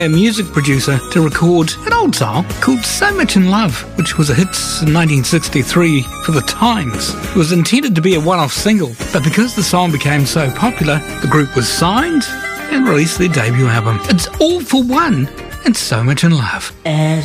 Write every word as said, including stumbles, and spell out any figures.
a music producer to record an old song called So Much in Love, which was a hit in nineteen sixty-three for the Times. It was intended to be a one-off single, but because the song became so popular, the group was signed and released their debut album. It's All for One and So Much in Love. As